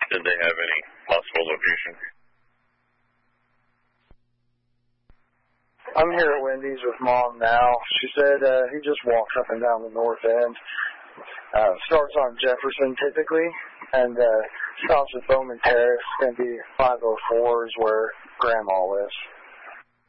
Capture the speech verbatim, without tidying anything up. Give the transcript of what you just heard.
Did they have any possible location? I'm here at Wendy's with Mom now. She said uh, he just walks up and down the north end. Uh, starts on Jefferson typically, and uh, stops at Bowman Terrace. It's going to be five oh four is where Grandma lives.